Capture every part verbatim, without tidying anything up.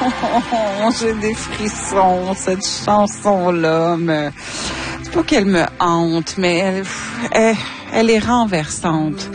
Oh, j'ai des frissons, cette chanson-là. Mais c'est pas qu'elle me hante, mais elle, elle, elle est renversante.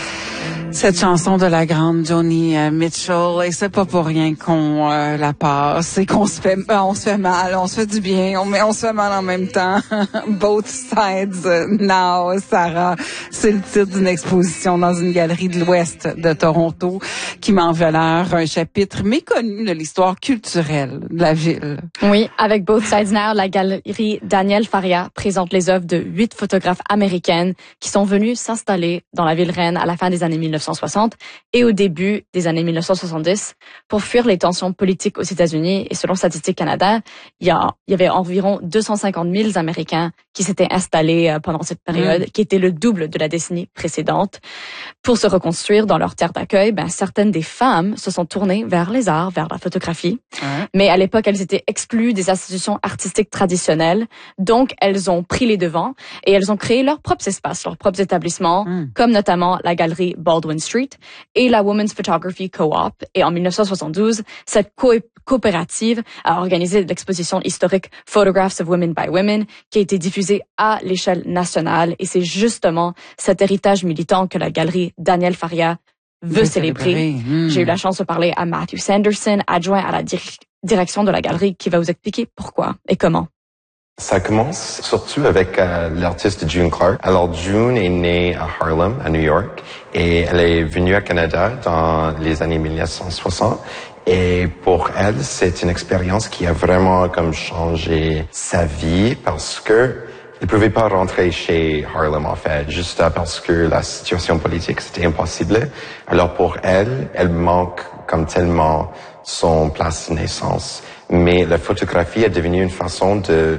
Cette chanson de la grande Joni Mitchell, et c'est pas pour rien qu'on euh, la passe, et qu'on se fait, on se fait mal, on se fait du bien, on, mais on se fait mal en même temps. Both sides now, Sarah, c'est le titre d'une exposition dans une galerie de l'Ouest de Toronto qui met en valeur un chapitre méconnu de l'histoire culturelle de la ville. Oui, avec Both Sides Now, la galerie Daniel Faria présente les œuvres de huit photographes américaines qui sont venues s'installer dans la ville reine à la fin des années mille neuf cent soixante et au début des années mille neuf cent soixante-dix pour fuir les tensions politiques aux États-Unis. Et selon Statistique Canada, il y, a, il y avait environ deux cent cinquante mille Américains qui s'étaient installés pendant cette période, mmh. qui était le double de la décennie précédente. Pour se reconstruire dans leur terre d'accueil, ben, certaines des femmes se sont tournées vers les arts, vers la photographie. Mmh. Mais à l'époque, elles étaient exclues des institutions artistiques traditionnelles. Donc, elles ont pris les devants et elles ont créé leurs propres espaces, leurs propres établissements, mmh. comme notamment la galerie Baldwin Street et la Women's Photography Co-op. Et en mille neuf cent soixante-douze, cette co- coopérative a organisé l'exposition historique Photographs of Women by Women qui a été diffusée à l'échelle nationale. Et c'est justement cet héritage militant que la galerie Daniel Faria veut célébrer. célébrer. Mmh. J'ai eu la chance de parler à Matthew Sanderson, adjoint à la dir- direction de la galerie, qui va vous expliquer pourquoi et comment. Ça commence surtout avec euh, l'artiste June Clark. Alors June est née à Harlem, à New York, et elle est venue à Canada dans les années mille neuf cent soixante. Et pour elle, c'est une expérience qui a vraiment comme changé sa vie parce que elle pouvait pas rentrer chez Harlem en fait, juste parce que la situation politique c'était impossible. Alors pour elle, elle manque comme tellement son place de naissance. Mais la photographie est devenue une façon de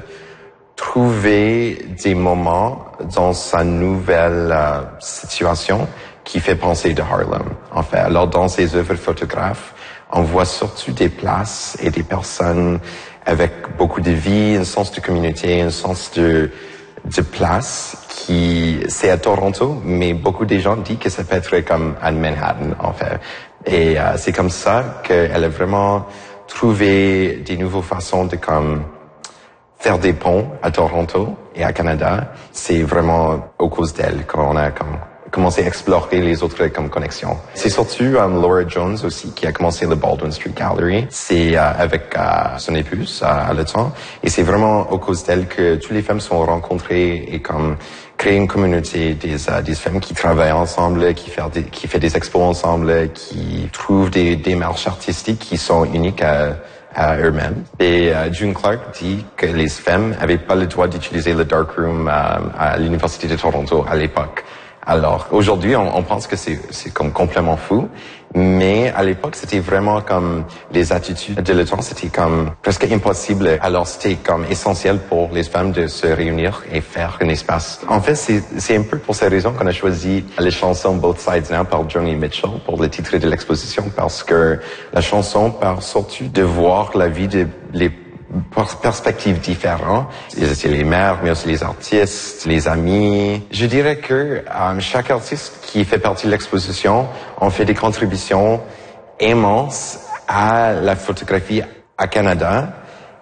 trouver des moments dans sa nouvelle euh, situation qui fait penser de Harlem, en fait. Alors, dans ses œuvres photographes, on voit surtout des places et des personnes avec beaucoup de vie, un sens de communauté, un sens de, de place qui, c'est à Toronto, mais beaucoup de gens disent que ça peut être comme à Manhattan, en fait. Et euh, c'est comme ça qu'elle a vraiment trouvé des nouvelles façons de comme faire des ponts à Toronto et à Canada. C'est vraiment au cause d'elle qu'on a comme commencé à explorer les autres comme connexions. C'est surtout um, Laura Jones aussi qui a commencé le Baldwin Street Gallery. C'est uh, avec uh, son épouse uh, à le temps. Et c'est vraiment au cause d'elle que toutes les femmes sont rencontrées et comme créer une communauté des, uh, des femmes qui travaillent ensemble, qui fait des, qui fait des expos ensemble, qui trouvent des démarches artistiques qui sont uniques à à eux-mêmes. Et uh, June Clark dit que les femmes avaient pas le droit d'utiliser le darkroom um, à l'Université de Toronto à l'époque. Alors, aujourd'hui, on, on pense que c'est, c'est comme complètement fou, mais à l'époque, c'était vraiment comme les attitudes de le temps, c'était comme presque impossible. Alors, c'était comme essentiel pour les femmes de se réunir et faire un espace. En fait, c'est, c'est un peu pour ces raisons qu'on a choisi la chanson Both Sides Now par Joni Mitchell pour le titre de l'exposition, parce que la chanson parle surtout de voir la vie de les perspectives différentes. C'est les mères, mais aussi les artistes, les amis. Je dirais que um, chaque artiste qui fait partie de l'exposition ont fait des contributions immenses à la photographie à Canada.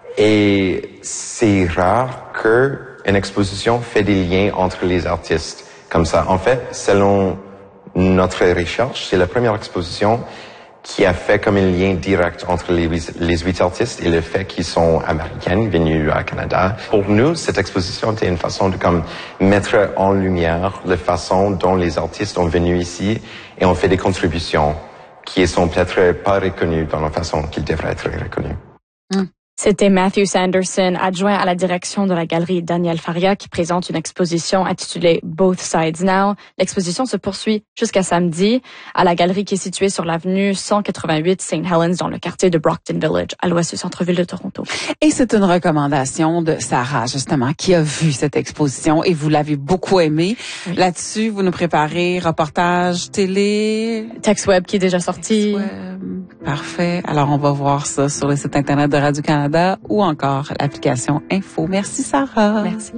Et c'est rare qu'une exposition fait des liens entre les artistes comme ça. En fait, selon notre recherche, c'est la première exposition qui a fait comme un lien direct entre les, les huit artistes et le fait qu'ils sont américains venus à Canada. Pour nous, cette exposition était une façon de comme mettre en lumière la façon dont les artistes ont venu ici et ont fait des contributions qui sont peut-être pas reconnues dans la façon qu'ils devraient être reconnues. Mm. C'était Matthew Sanderson, adjoint à la direction de la galerie Daniel Faria, qui présente une exposition intitulée Both Sides Now. L'exposition se poursuit jusqu'à samedi à la galerie qui est située sur l'avenue cent quatre-vingt-huit Saint Helens dans le quartier de Brockton Village, à l'ouest du centre-ville de Toronto. Et c'est une recommandation de Sarah, justement, qui a vu cette exposition et vous l'avez beaucoup aimée. Oui. Là-dessus, vous nous préparez reportage télé... Texte web qui est déjà sorti. Parfait. Alors, on va voir ça sur le site Internet de Radio-Canada ou encore l'application Info. Merci, Sarah. Merci.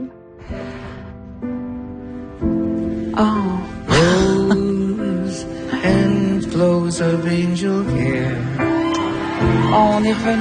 Oh. Rose and flows of angel hair. On est revenu.